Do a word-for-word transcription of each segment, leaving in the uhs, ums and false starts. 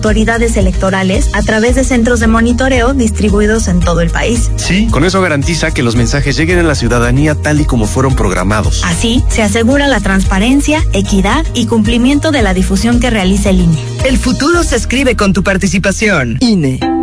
autoridades electorales a través de centros de monitoreo distribuidos en todo el país. Sí, con eso garantiza que los mensajes lleguen a la ciudadanía tal y como fueron programados. Así, se asegura la transparencia, equidad y cumplimiento de la difusión que realiza el I N E. El futuro se escribe con tu participación. I N E.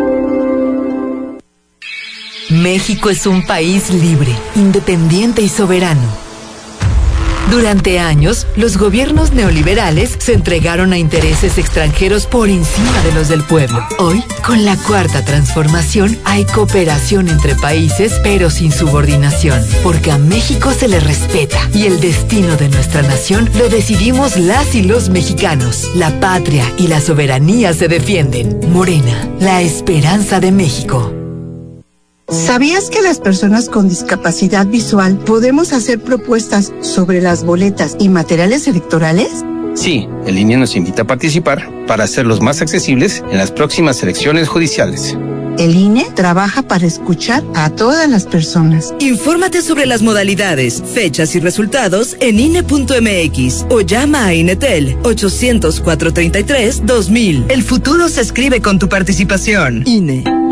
México es un país libre, independiente y soberano. Durante años, los gobiernos neoliberales se entregaron a intereses extranjeros por encima de los del pueblo. Hoy, con la cuarta transformación, hay cooperación entre países, pero sin subordinación, porque a México se le respeta y el destino de nuestra nación lo decidimos las y los mexicanos. La patria y la soberanía se defienden. Morena, la esperanza de México. ¿Sabías que las personas con discapacidad visual podemos hacer propuestas sobre las boletas y materiales electorales? Sí, el I N E nos invita a participar para hacerlos más accesibles en las próximas elecciones judiciales. El I N E trabaja para escuchar a todas las personas. Infórmate sobre las modalidades, fechas y resultados en I N E punto M X o llama a INETEL ochocientos, cuatrocientos treinta y tres, dos mil. El futuro se escribe con tu participación. I N E.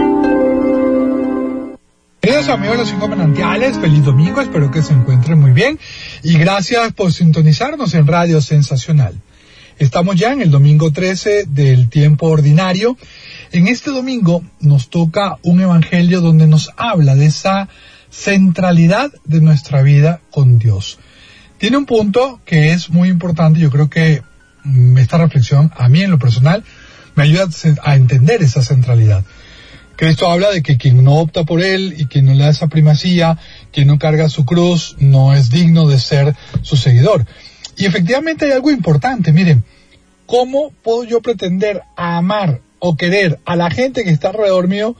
Queridos amigos de los Cinco Manantiales, feliz domingo, espero que se encuentren muy bien y gracias por sintonizarnos en Radio Sensacional. Estamos ya en el domingo trece del tiempo ordinario. En este domingo nos toca un evangelio donde nos habla de esa centralidad de nuestra vida con Dios. Tiene un punto que es muy importante, yo creo que esta reflexión a mí en lo personal me ayuda a entender esa centralidad. Cristo habla de que quien no opta por Él y quien no le da esa primacía, quien no carga su cruz, no es digno de ser su seguidor. Y efectivamente hay algo importante, miren, ¿cómo puedo yo pretender amar o querer a la gente que está alrededor mío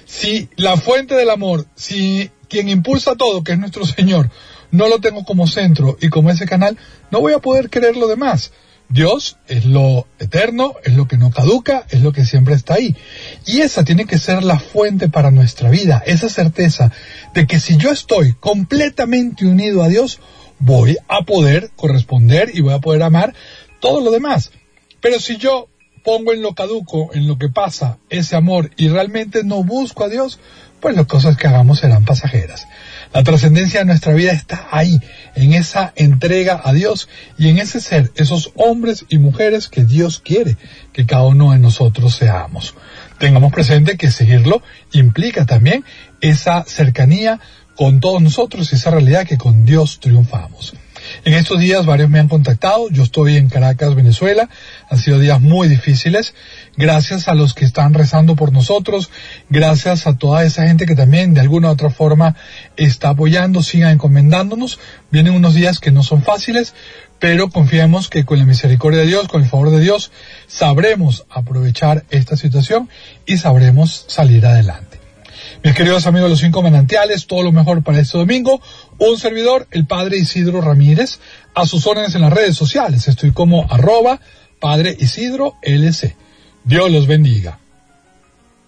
si la fuente del amor, si quien impulsa todo, que es nuestro Señor, no lo tengo como centro y como ese canal, no voy a poder querer lo demás? Dios es lo eterno, es lo que no caduca, es lo que siempre está ahí. Y esa tiene que ser la fuente para nuestra vida, esa certeza de que si yo estoy completamente unido a Dios, voy a poder corresponder y voy a poder amar todo lo demás. Pero si yo pongo en lo caduco, en lo que pasa, ese amor y realmente no busco a Dios, pues las cosas que hagamos serán pasajeras. La trascendencia de nuestra vida está ahí, en esa entrega a Dios y en ese ser, esos hombres y mujeres que Dios quiere que cada uno de nosotros seamos. Tengamos presente que seguirlo implica también esa cercanía con todos nosotros y esa realidad que con Dios triunfamos. En estos días varios me han contactado, yo estoy en Caracas, Venezuela, han sido días muy difíciles, gracias a los que están rezando por nosotros, gracias a toda esa gente que también de alguna u otra forma está apoyando, sigan encomendándonos, vienen unos días que no son fáciles, pero confiemos que con la misericordia de Dios, con el favor de Dios, sabremos aprovechar esta situación y sabremos salir adelante. Mis queridos amigos de los Cinco Manantiales, todo lo mejor para este domingo. Un servidor, el Padre Isidro Ramírez, a sus órdenes en las redes sociales. Estoy como arroba Padre Isidro L C. Dios los bendiga.